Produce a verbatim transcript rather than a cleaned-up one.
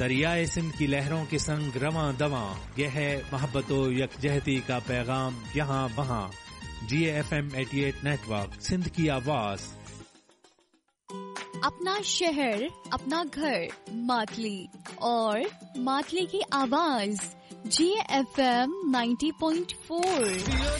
दरियाए सिंध की लहरों के संग रवां दवां, यह है मोहब्बतो यकजहती का पैगाम यहाँ वहाँ। जी एफ एम अठासी नेटवर्क, सिंध की आवाज। अपना शहर, अपना घर, मातली और मातली की आवाज। जी एफ एम नब्बे पॉइंट चार।